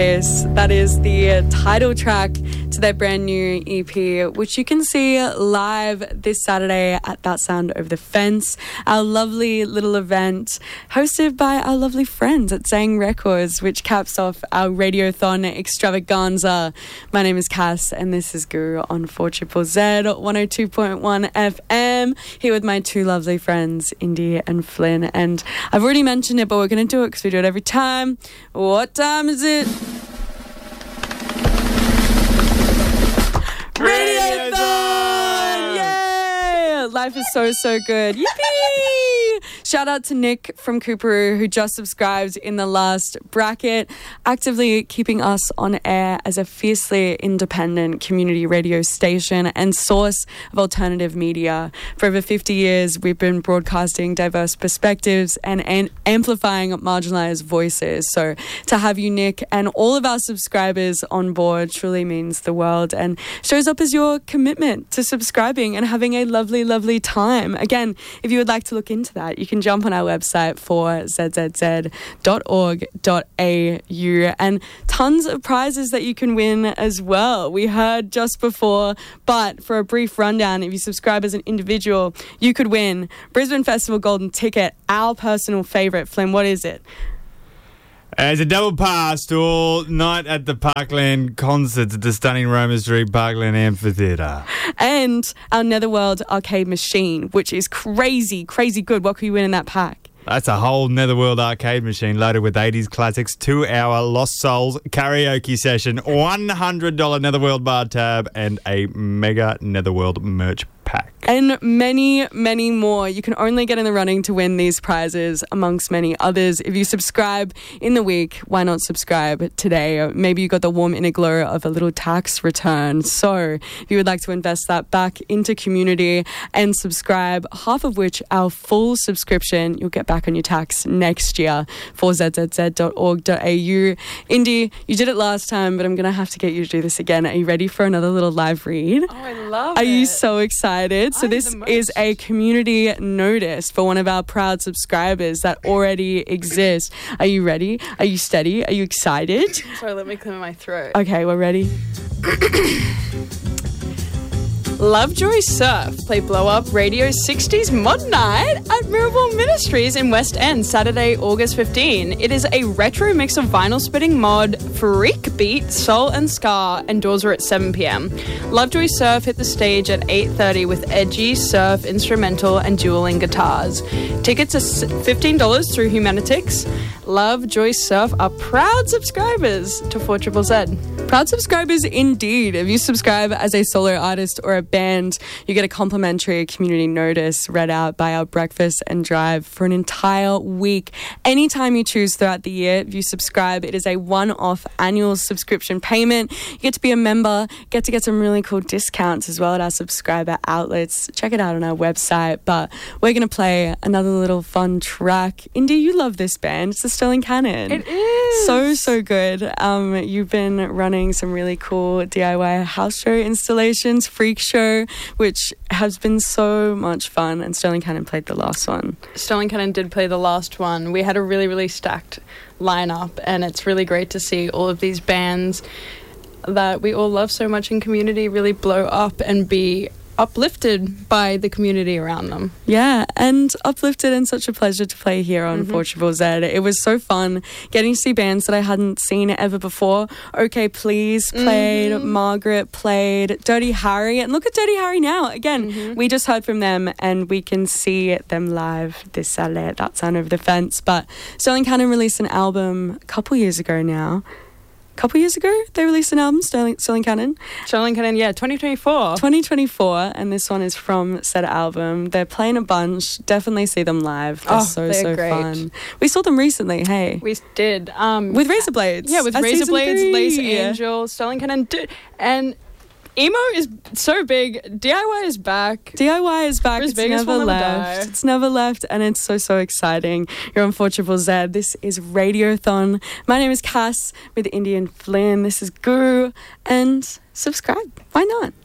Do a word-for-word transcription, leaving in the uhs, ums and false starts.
That is the title track to their brand new E P, which you can see live this Saturday at That Sound Over the Fence, our lovely little event hosted by our lovely friends at Zang Records, which caps off our Radiothon extravaganza. My name is Cass, and this is Guru on four Triple Z, one oh two point one F M, here with my two lovely friends, Indy and Flynn. And I've already mentioned it, but we're going to do it because we do it every time. What time is it? Radiothon! Yay! Life is so, so good. Yippee! Shout out to Nick from Cooperoo, who just subscribed in the last bracket, actively keeping us on air as a fiercely independent community radio station and source of alternative media. For over fifty years, we've been broadcasting diverse perspectives and, and amplifying marginalized voices. So to have you, Nick, and all of our subscribers on board truly means the world and shows up as your commitment to subscribing and having a lovely, lovely time. Again, if you would like to look into that, you can jump on our website for z z z dot org dot a u, and tons of prizes that you can win as well. We heard just before, but for a brief rundown, if you subscribe as an individual, you could win Brisbane Festival Golden Ticket, our personal favourite. Flynn, what is it? It's a double pass to all night at the Parkland concerts at the stunning Roma Street Parkland Amphitheatre. And our Netherworld arcade machine, which is crazy, crazy good. What can you win in that pack? That's a whole Netherworld arcade machine loaded with eighties classics, two-hour Lost Souls karaoke session, one hundred dollars Netherworld bar tab, and a mega Netherworld merch pack. And many, many more. You can only get in the running to win these prizes amongst many others. If you subscribe in the week, why not subscribe today? Maybe you got the warm inner glow of a little tax return. So if you would like to invest that back into community and subscribe, half of which our full subscription you'll get back on your tax next year for z z z dot org dot a u. Indy, you did it last time, but I'm going to have to get you to do this again. Are you ready for another little live read? Oh, I love Are it. Are you so excited? So I'm this is a community notice for one of our proud subscribers that already exists. Are you ready? Are you steady? Are you excited? Sorry, let me clear my throat. Okay, we're ready. Lovejoy Surf play Blow Up Radio sixties Mod Night at Mirabel Ministries in West End, Saturday, August fifteenth. It is a retro mix of vinyl spitting mod, freak beat, soul and ska, and doors are at seven p.m. Lovejoy Surf hit the stage at eight thirty with edgy surf, instrumental, and dueling guitars. Tickets are fifteen dollars through Humanitix. Lovejoy Surf are proud subscribers to four Triple Z. Proud subscribers indeed. If you subscribe as a solo artist or a band, you get a complimentary community notice read out by our Breakfast and Drive for an entire week. Anytime you choose throughout the year, if you subscribe, it is a one-off annual subscription payment. You get to be a member, get to get some really cool discounts as well at our subscriber outlets. Check it out on our website. But we're going to play another little fun track. Indy, you love this band. It's the Sterling Cannon. It is. So, so good. Um, you've been running some really cool D I Y house show installations, Freak Show, which has been so much fun, and Sterling Cannon played the last one. Sterling Cannon did play the last one. We had a really, really stacked lineup, and it's really great to see all of these bands that we all love so much in community really blow up and be uplifted by the community around them. Yeah, and uplifted, and such a pleasure to play here on Mm-hmm. four Triple Z. It was so fun getting to see bands that I hadn't seen ever before. OK Please played, Mm-hmm. Margaret played, Dirty Harry, and look at Dirty Harry now. Again, Mm-hmm. we just heard from them, and we can see them live this Saturday at That Sound Over the Fence. But Sterling Cannon released an album a couple years ago now. Couple years ago, they released an album, Sterling, Sterling Cannon. Sterling Cannon, yeah, twenty twenty-four. twenty twenty-four, and this one is from said album. They're playing a bunch. Definitely see them live. They're Oh, so, they're so great. fun. We saw them recently, hey. We did. Um, With Razor Blades. Yeah, with at Razor season Blades, three. Lace Angel, Sterling Cannon. Did, and emo is so big. D I Y is back. D I Y is back. Bris It's Vegas never will never left. die. It's never left, and it's so, so exciting. You're on four Triple Z. This is Radiothon. My name is Cass with Indy and Flynn. This is Guru, and subscribe. Why not?